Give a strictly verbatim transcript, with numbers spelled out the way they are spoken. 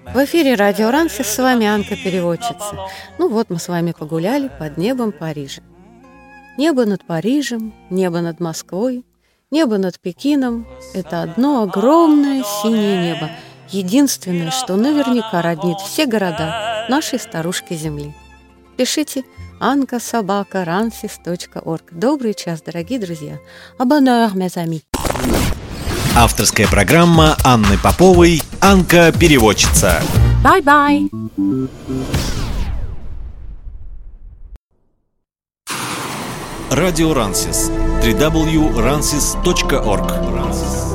В эфире Радио Рансис, с вами Анка-переводчица. Ну вот мы с вами погуляли под небом Парижа. Небо над Парижем, небо над Москвой, небо над Пекином – это одно огромное синее небо, единственное, что наверняка роднит все города нашей старушки Земли. Пишите анка собака рансис точка орг. Добрый час, дорогие друзья. Абоннeur, mes amis. Авторская программа Анны Поповой «Анка-переводчица». Bye-bye. Радио Рансис. дабл ю дабл ю дабл ю точка рансис точка орг.